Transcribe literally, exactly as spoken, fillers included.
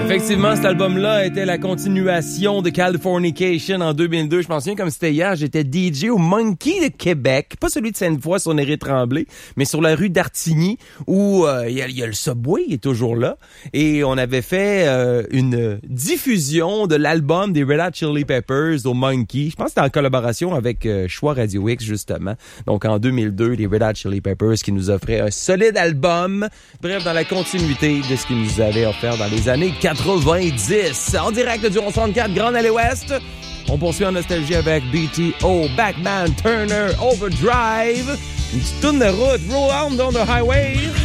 Effectivement, cet album-là était la continuation de Californication en deux mille deux. Je pense bien comme c'était hier, j'étais D J au Monkey de Québec. Pas celui de Sainte-Foy sur Néré-Tremblay, mais sur la rue d'Artigny où il euh, y, y a le Subway, il est toujours là. Et on avait fait euh, une diffusion de l'album des Red Hot Chili Peppers au Monkey. Je pense que c'était en collaboration avec euh, Choix Radio X, justement. Donc en deux mille deux, les Red Hot Chili Peppers qui nous offraient un solide album. Bref, dans la continuité de ce qu'ils nous avaient offert dans les années quatre-vingt-dix. En direct du soixante-quatre Grande Allée Ouest, on poursuit en nostalgie avec B T O, Backman Turner, Overdrive, une petite tourne de route, Roll On Down the Highway.